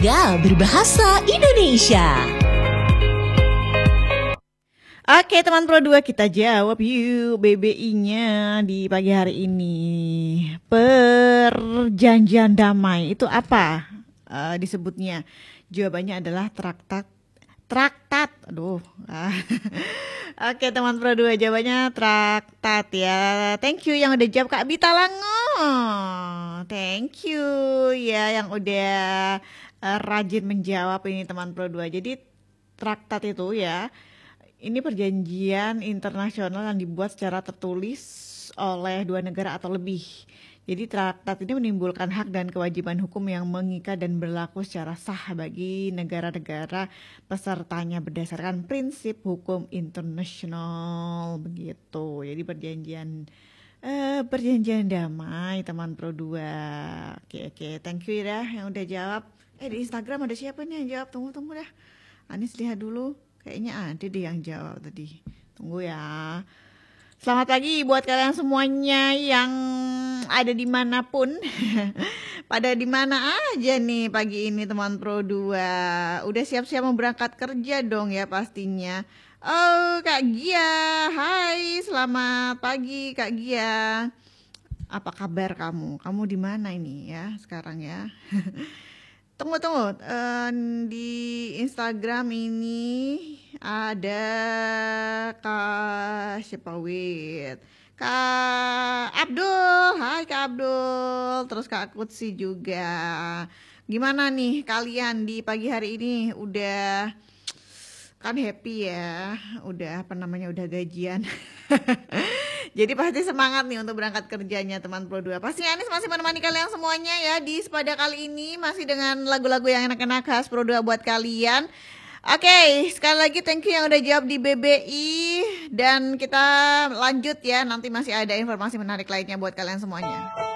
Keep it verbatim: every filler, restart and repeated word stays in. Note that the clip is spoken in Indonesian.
Bangga berbahasa Indonesia. Oke teman Pro dua, kita jawab yuk B B I-nya di pagi hari ini. Perjanjian damai itu apa uh, disebutnya? Jawabannya adalah traktat. Traktat, aduh. Oke teman Pro dua, jawabannya traktat ya. Thank you yang udah jawab, Kak Bita Lango. Thank you ya yang udah uh, rajin menjawab ini teman Pro dua. Jadi traktat itu ya, ini perjanjian internasional yang dibuat secara tertulis oleh dua negara atau lebih. Jadi traktat ini menimbulkan hak dan kewajiban hukum yang mengikat dan berlaku secara sah bagi negara-negara pesertanya berdasarkan prinsip hukum internasional begitu. Jadi perjanjian eh, perjanjian damai teman Pro dua. Oke oke, thank you ya yang udah jawab. Eh di Instagram ada siapa nih yang jawab? Tunggu tunggu dah. Anis lihat dulu. Kayaknya ada deh yang jawab tadi. Tunggu ya. Selamat pagi buat kalian semuanya yang ada dimanapun. Pada dimana aja nih pagi ini teman Pro dua. Udah siap-siap mau berangkat kerja dong ya pastinya. Oh Kak Gia, hai selamat pagi Kak Gia. Apa kabar kamu? Kamu di mana ini ya sekarang ya? Tunggu tunggu uh, di Instagram ini ada Kak siapa wait Kak Abdul, hai Kak Abdul, terus Kak Kutsi juga. Gimana nih kalian di pagi hari ini? Udah kan happy ya, udah apa namanya udah gajian. Jadi pasti semangat nih untuk berangkat kerjanya teman Pro dua. Pasti Anis masih menemani kalian semuanya ya di Sepada kali ini, masih dengan lagu-lagu yang enak-enak khas Pro dua buat kalian. Oke, okay, sekali lagi thank you yang udah jawab di B B I. Dan kita lanjut ya, nanti masih ada informasi menarik lainnya buat kalian semuanya.